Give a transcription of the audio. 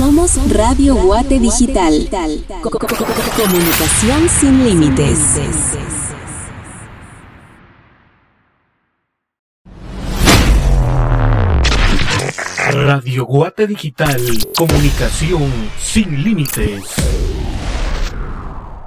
Somos Radio Guate Digital. Comunicación sin límites. Radio Guate Digital, comunicación sin límites.